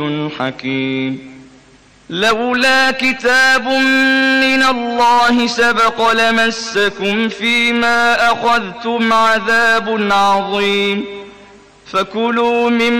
حكيم لولا كتاب من الله سبق لمسكم فيما أخذتم عذاب عظيم فكلوا مما